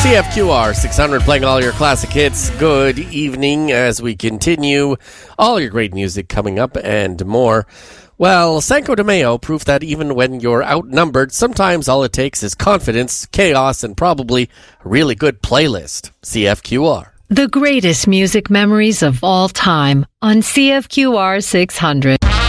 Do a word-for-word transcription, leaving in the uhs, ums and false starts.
C F Q R six hundred playing all your classic hits. Good evening as we continue. All your great music coming up and more. Well, Cinco de Mayo, proof that even when you're outnumbered, sometimes all it takes is confidence, chaos, and probably a really good playlist. C F Q R. The greatest music memories of all time on C F Q R six hundred.